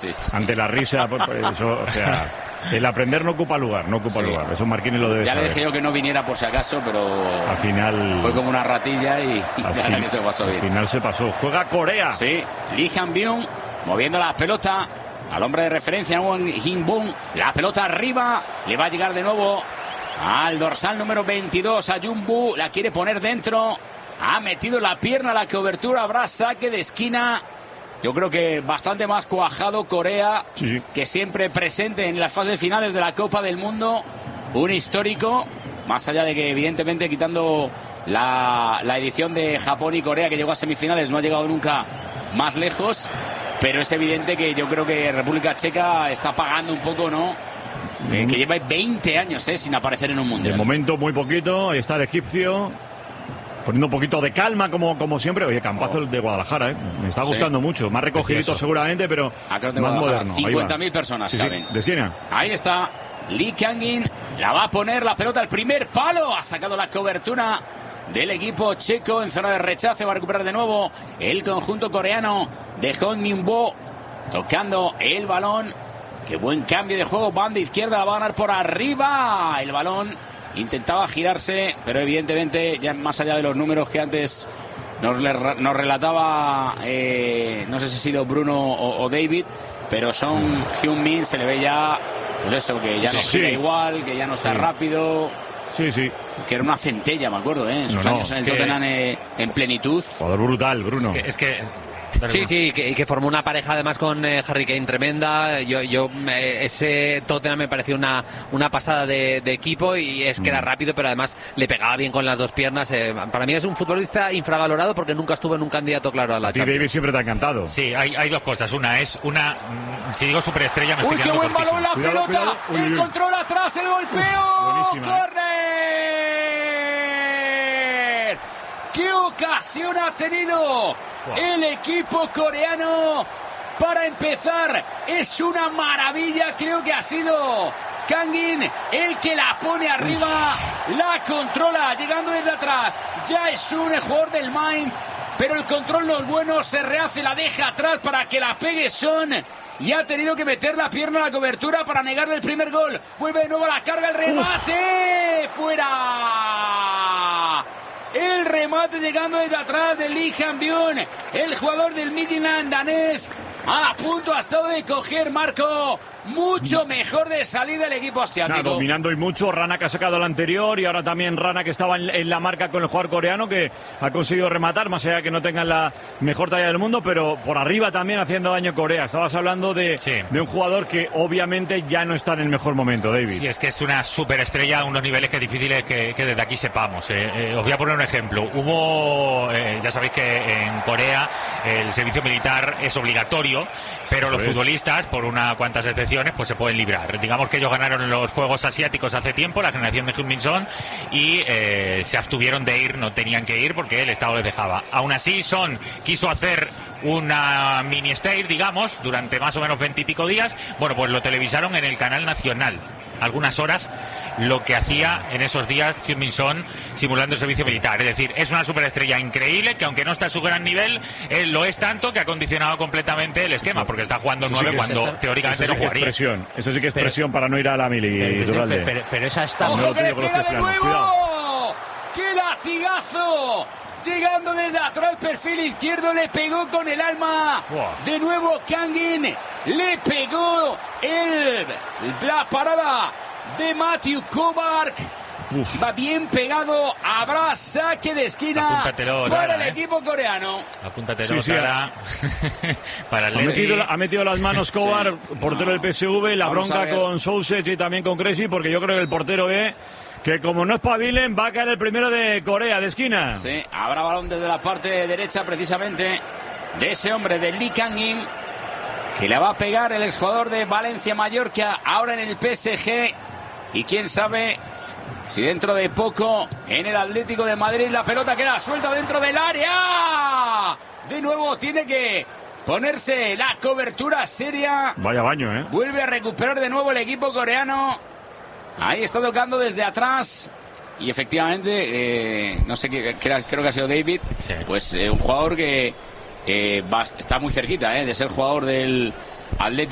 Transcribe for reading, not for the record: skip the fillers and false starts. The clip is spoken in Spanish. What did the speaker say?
sí. Ante la risa, eso, o sea, el aprender no ocupa lugar, lugar. Eso Marquini lo debe saber. Ya le dije yo que no viniera por si acaso, pero al final fue como una ratilla y que se pasó bien. Al final se pasó. Juega Corea. Sí, Lee Han-byung moviendo la pelota al hombre de referencia, Won Hin-bum. La pelota arriba, le va a llegar de nuevo al dorsal número 22, a Jung-bu. La quiere poner dentro. Ha metido la pierna a la cobertura. Habrá saque de esquina. Yo creo que bastante más cuajado Corea, sí. Que siempre presente en las fases finales de la Copa del Mundo. Un histórico, más allá de que evidentemente quitando la edición de Japón y Corea, que llegó a semifinales, no ha llegado nunca más lejos. Pero es evidente que yo creo que República Checa está pagando un poco, ¿no? Que lleva 20 años sin aparecer en un mundial. De momento muy poquito. Ahí está el egipcio poniendo un poquito de calma como siempre. Oye, campazo el de Guadalajara, me está gustando mucho. Más recogidito seguramente, pero más moderno. 50.000 personas caben. De esquina. Ahí está Lee Kang-in. La va a poner la pelota al primer palo. Ha sacado la cobertura del equipo checo en zona de rechace. Va a recuperar de nuevo el conjunto coreano de Hong Min-bo. Tocando el balón. Qué buen cambio de juego. Banda izquierda, la va a ganar por arriba. El balón intentaba girarse, pero evidentemente, ya más allá de los números que antes nos relataba, no sé si ha sido Bruno o David, pero Son Heung-min se le ve ya, pues eso, que ya no gira igual, que ya no está rápido. Sí. Que era una centella, me acuerdo, en sus años en el Tottenham en plenitud. Jugador brutal, Bruno. Es que Sí, que formó una pareja además con Harry Kane tremenda. Ese Tottenham me pareció una pasada de equipo, y es que era rápido, pero además le pegaba bien con las dos piernas. Para mí es un futbolista infravalorado porque nunca estuvo en un candidato claro a la Champions. David siempre te ha encantado. Sí, hay dos cosas. Una es si digo superestrella me estoy quedando cortísimo. ¡Uy, qué buen balón la pelota! El control atrás, el golpeo. ¡Córner! ¡Qué ocasión ha tenido el equipo coreano para empezar! Es una maravilla. Creo que ha sido Kang-in el que la pone arriba, la controla llegando desde atrás. Ya es un jugador del Mainz, pero el control no es bueno. Se rehace, la deja atrás para que la pegue Son, y ha tenido que meter la pierna a la cobertura para negarle el primer gol. Vuelve de nuevo a la carga, el remate. ¡Fuera! El remate llegando desde atrás de Lee Han-byung, el jugador del Midtjylland danés. A punto ha estado de coger, Marco. Mucho mejor de salida el equipo asiático. Dominando y mucho. Rana, que ha sacado el anterior, y ahora también Rana, que estaba en la marca con el jugador coreano, que ha conseguido rematar, más allá de que no tengan la mejor talla del mundo, pero por arriba también haciendo daño Corea. Estabas hablando de un jugador que obviamente ya no está en el mejor momento, David. Sí, es que es una superestrella a unos niveles que difíciles que desde aquí sepamos. Os voy a poner un ejemplo. Ya sabéis que en Corea el servicio militar es obligatorio, pero los futbolistas, por una cuantas excepciones, pues se pueden librar. Digamos que ellos ganaron los Juegos Asiáticos hace tiempo, la generación de Heung-min Son, y se abstuvieron de ir, no tenían que ir porque el Estado les dejaba. Aún así, Son quiso hacer una mini stage, digamos, durante más o menos 20 y pico días. Bueno, pues lo televisaron en el canal nacional algunas horas, lo que hacía en esos días Heung-min Son simulando el servicio militar. Es decir, es una superestrella increíble que, aunque no está a su gran nivel, lo es tanto que ha condicionado completamente el esquema, porque está jugando 9 cuando teóricamente no jugaría. Eso sí que es presión para no ir a la mili. Pero esa está... ¡Ojo que le pega de nuevo! ¡Qué latigazo! Llegando desde atrás, el perfil izquierdo, le pegó con el alma. De nuevo Kang-in, le pegó la parada de Matthew Kovac. Va bien pegado. Habrá saque de esquina para el equipo coreano. Apúntatelo, para el ha metido las manos Kovac, portero del PSV. La bronca con Soucek y también con Krejci, porque yo creo que el portero ve que, como no espabilen, va a caer el primero de Corea, de esquina. Sí, habrá balón desde la parte derecha, precisamente, de ese hombre, de Lee Kang-in, que le va a pegar el exjugador de Valencia Mallorca, ahora en el PSG. Y quién sabe si dentro de poco en el Atlético de Madrid la pelota queda suelta dentro del área. De nuevo tiene que ponerse la cobertura seria. Vaya baño, Vuelve a recuperar de nuevo el equipo coreano. Ahí está tocando desde atrás. Y efectivamente, no sé, creo que ha sido David. Sí. Pues un jugador que está muy cerquita de ser jugador del Atlético.